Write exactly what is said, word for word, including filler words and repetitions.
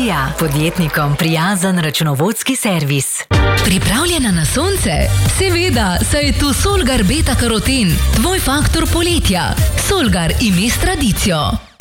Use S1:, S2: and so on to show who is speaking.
S1: Revizija. Podjetnikom prijazen računovodski servis.
S2: Pripravljena na sonce? Seveda, saj je tu Solgar beta karoten, tvoj faktor poletja. Solgar ime s tradicijo.